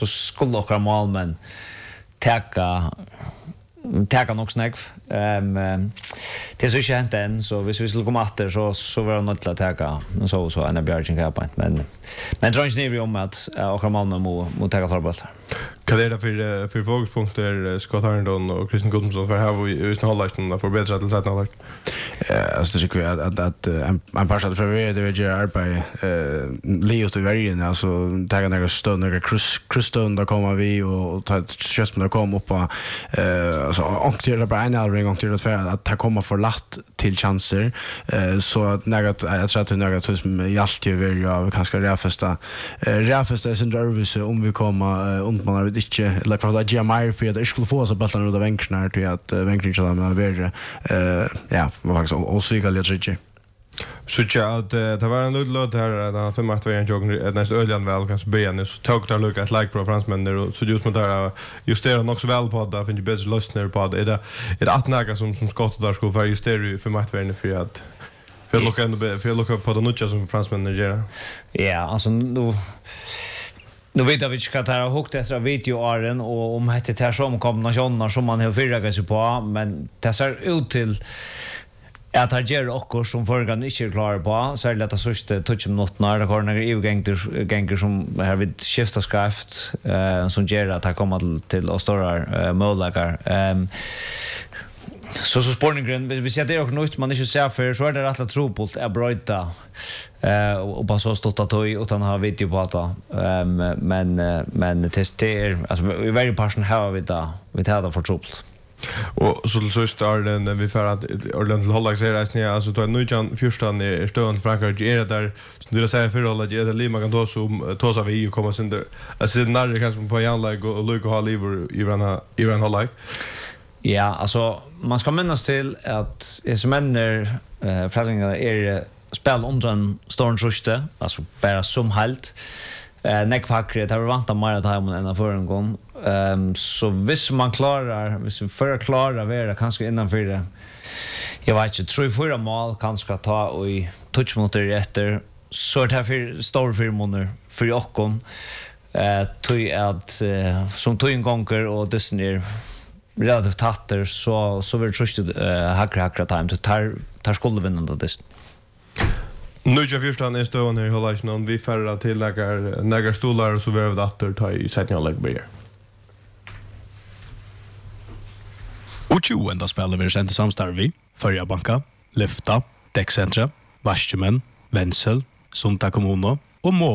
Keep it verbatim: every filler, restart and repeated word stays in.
så skulle också målmän täcka täcka nog snägg. Ehm det så inte hänt än så hvis vi skulle komma åter så så var det något att täcka så så en Björgen Cup men men tror inte ni om att och Malmö må må täcka förboll. Kan det för för fokuspunkter Scott Harrington och Christian Gudmundsson för här vi just hålllästen för bättre att sätta något. Eh alltså det tycker jag att att en en par så för det vill göra arbete eh Leo till varje alltså ta några stund några Christian där kommer vi och ta just med att komma upp på eh alltså och till bara en ring och till att att ta komma för lätt till chanser eh så att något jag tror att något som i allt ju vill jag kanske räfesta räfesta är nervös om vi kommer och man vet inte eller för att G M I för att det skulle få så bollarna ut av vänkrarna till att vänkrarna med värre eh ja var faktiskt och så gick det så jag att det var en låt här den fem åtta var en jogg nästan öljan väl kanske benen så tog det look at like pro fransmän så just med där justera också väl på det finns ju bättre lyssnare på det är det är att några som som skott där skulle för justera för matt värne för att för att lucka ändå för att lucka på det nutcha som fransmän Nigeria. Ja, alltså nu nu vet jag vi ska ta högt efter videoaren och om det här som kombinationer som man har förragat sig på men det ser ut till att det ger också som förgan inte klarar på så är det lätt att sista touch minuterna det går några evgänger gänger som här vid skifta skaft eh som ger att ta komma till till och stora målläggar ehm så så Sportinggren vi ser det också något man inte ser för så är det rätt att tro på att bryta eh och bara så stått att utan ha video på att ehm men men tester alltså vi är very passion how vi där vi tar det för trouble. Och så så står den vi för att Orlando hålla sig resten ja alltså då nu kan förstan är stående Frankrike är det där som du säger för alla det Lima kan då som tosa vi kommer sen där alltså när det kanske på Jan like och Luke har lever Iran Iran har like. Ja, alltså man ska minnas till att är männer eh förändringar är spel under en stor tröste alltså bara som halt eh neckfackret har vantat mer att ha än en förra gång. Ehm så visst man klarar visst vi för klara vara kanske innanför det. Jag vet inte tror förra mål kanske ta och i touch mot det efter så det här för stor för månader för Jokon eh tog att som tog en gånger och det ner relativt tatter så så vill trust eh hackra hackra time to tar tar skulle vinna det. Nu jag förstår nästa år när håller jag någon vi färra till lägger några stolar så vi har dator ta i sättning lag blir. Och ju ända spelar vi sent samstarv vi Förja banka, Lyfta, Däckcentra, Varsjemen, Vensel, Sunta kommuna och Må